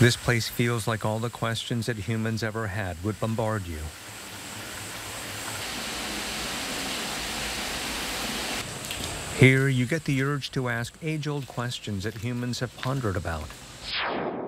This place feels like all the questions that humans ever had would bombard you. Here, you get the urge to ask age-old questions that humans have pondered about.